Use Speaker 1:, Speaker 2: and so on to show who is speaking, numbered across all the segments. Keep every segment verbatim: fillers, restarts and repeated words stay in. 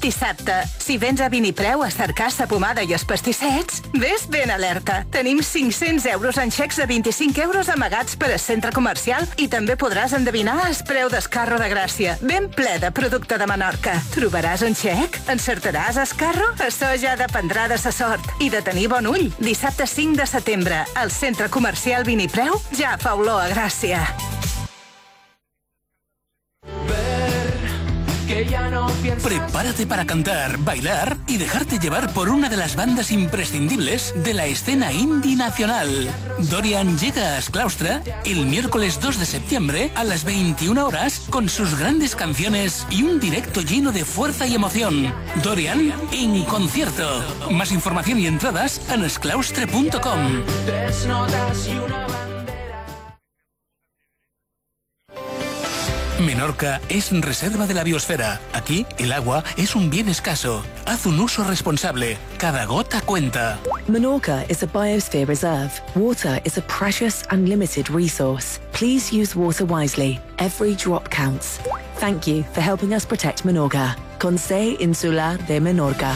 Speaker 1: Dissabte, si vens a Vinipreu a cercar sa pomada i els pastissets, ves ben alerta. Tenim cinc-cents euros en xecs de vint-i-cinc euros amagats per al centre comercial i també podràs endevinar el preu d'escarro de Gràcia, ben ple de producte de Menorca. Trobaràs un xec? Encertaràs escarro? Això ja dependrà de sa sort i de tenir bon ull. Dissabte cinc de setembre, al centre comercial Vinipreu ja fa olor a Gràcia.
Speaker 2: Prepárate para cantar, bailar y dejarte llevar por una de las bandas imprescindibles de la escena indie nacional. Dorian llega a Asclaustra el miércoles dos de septiembre a las veintiuna horas con sus grandes canciones y un directo lleno de fuerza y emoción. Dorian en concierto. Más información y entradas en asclaustre punto com. Tres notas y una bandera. Menorca es reserva de la biosfera. Aquí, el agua es un bien escaso. Haz un uso responsable. Cada gota cuenta.
Speaker 3: Menorca is a biosphere reserve. Water is a precious and limited resource. Please use water wisely. Every drop counts. Thank you for helping us protect Menorca. Consell Insular de Menorca.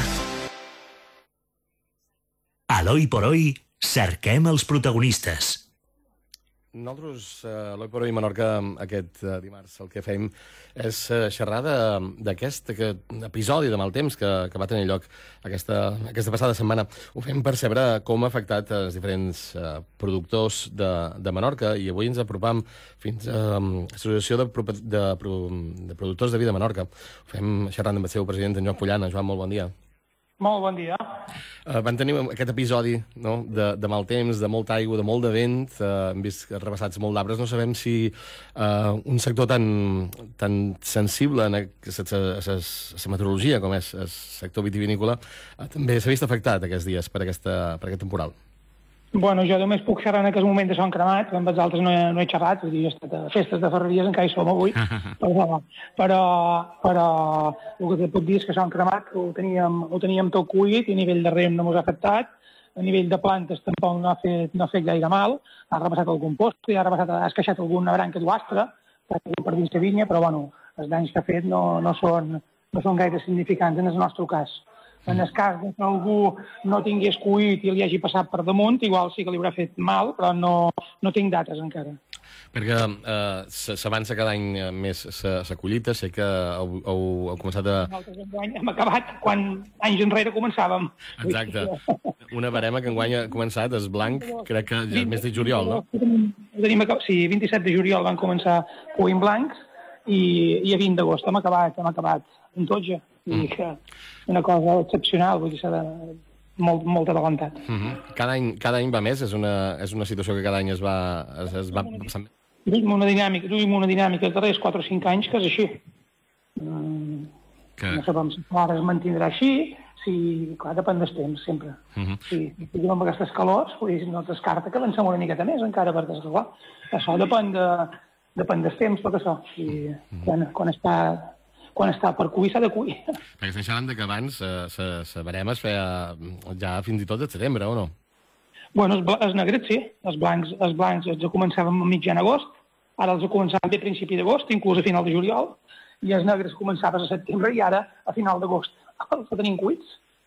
Speaker 4: A l'Oi por Hoy, cerquem els protagonistes.
Speaker 5: Nosaltres, a l'Oi por Hoy Menorca, aquest dimarts, el que fem és xerrar d'aquest episodi de mal temps que, que va tenir lloc aquesta, aquesta passada setmana. Ho fem per saber com ha afectat els diferents uh, productors de, de Menorca i avui ens apropam fins a l'Associació de, de, de Productors de Vi de Menorca. Ho fem xerrant amb el seu president, en Joan Pullana. Joan, molt bon dia.
Speaker 6: Molt bon dia.
Speaker 5: Uh, van tenir aquest episodi, no?, de, de mal temps, de molta aigua, de molt de vent, uh, hem vist rebassats molt d'arbres. No sabem si uh, un sector tan, tan sensible a la meteorologia com és el sector vitivinícola uh, també s'ha vist afectat aquests dies per, aquesta, per aquest temporal.
Speaker 6: Bueno, jo només puc xerrar en aquest moment de Sant Cremat, amb els altres no he, no he xerrat, vull dir, he estat a festes de Ferreries, encara hi som avui, però, però, però el que te puc dir és que Sant Cremat ho teníem, ho teníem tot cuit i a nivell de rem no ens ha afectat, a nivell de plantes tampoc no ha fet, no ha fet gaire mal, ha rebassat algun post, ha, rebassat, ha esqueixat alguna branca d'uastre, per dins la vinya, però bueno, els danys que ha fet no, no, són, no són gaire significants en el nostre cas. En el cas que algú no tingués cuit i li hagi passat per damunt, igual sí que li haurà fet mal, però no, no tinc dates encara.
Speaker 5: Perquè eh, s'avança cada any més la collita, sé que heu, heu, heu començat a...
Speaker 6: Nosaltres hem acabat quan anys enrere començàvem.
Speaker 5: Exacte. Una barema que enguany ha començat, és blanc, crec que ja és més de juliol, no?
Speaker 6: Tenim, sí, vint-i-set de juliol van començar cuint blancs i, i a vint d'agost hem acabat, hem acabat en totja. I que una cosa excepcional, vull dir, s'ha de... molt, molt adelantat.
Speaker 5: Uh -huh. cada, any, cada any va més? És una, és una situació que cada any es va... Es, es va...
Speaker 6: Duim una dinàmica, duim una dinàmica els darrers quatre o cinc anys que és així. Mm, que... No sabem si ara es mantindrà així, si... Clar, depèn del temps, sempre. Uh -huh. Si tenim amb aquestes calors, vull dir, no es descarta que avancem una miqueta més encara, perquè, esclar, això depèn, de, depèn del temps, tot això. I uh -huh. quan, quan està... quan està per cuir s'ha de cuir.
Speaker 5: Perquè estem xerrant que abans eh, la barema es feia ja fins i tot de setembre, o no?
Speaker 6: Bueno, els, els negrets sí, els blancs, els blancs els començàvem a mitjan agost, ara els començàvem bé a principi d'agost, inclús a final de juliol, i els negres començaven a setembre i ara a final d'agost. Els tenim cuits.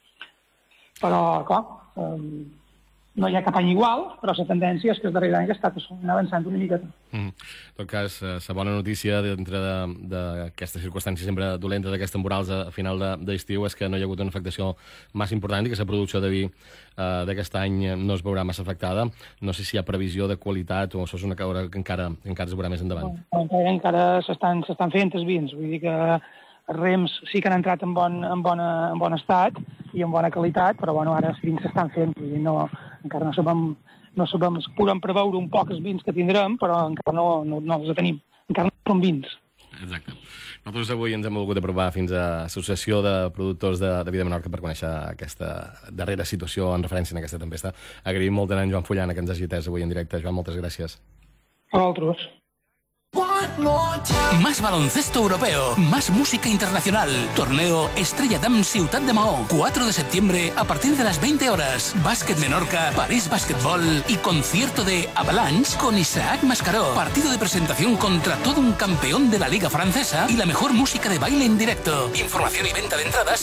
Speaker 6: Però, clar, eh, no hi ha cap any igual, però la tendència és que els darrers anys ha estat avançant una miqueta.
Speaker 5: Mm. En tot cas, la bona notícia dintre d'aquesta circumstància sempre dolenta d'aquests temporals a final d'estiu de, és que no hi ha hagut una afectació massa important i que la producció de vi eh, d'aquest any no es veurà massa afectada. No sé si hi ha previsió de qualitat o això és una cosa que encara, encara es veurà més endavant.
Speaker 6: Encara, encara s'estan fent els vins, vull dir que els rems sí que han entrat en bon, en bona, en bon estat i en bona qualitat, però bueno, ara els vins s'estan fent, vull dir, no, encara no sabem, no sabem, podem preveure un poc els vins que tindrem, però encara no, no, no els tenim, encara no són vins.
Speaker 5: Exacte. Nosaltres avui ens hem volgut aprovar fins a l'Associació de Productors de, de Vi de Menorca per conèixer aquesta darrera situació en referència a aquesta tempesta. Agraïm molt a en Joan Pullana que ens hagi atès avui en directe. Joan, moltes gràcies.
Speaker 6: A vosaltres.
Speaker 2: Más baloncesto europeo, más música internacional. Torneo Estrella Damm Ciutat de Maó, cuatro de septiembre a partir de las veinte horas. Básquet Menorca, París Basketball y concierto de Avalanche con Isaac Mascaró. Partido de presentación contra todo un campeón de la Liga Francesa y la mejor música de baile en directo. Información y venta de entradas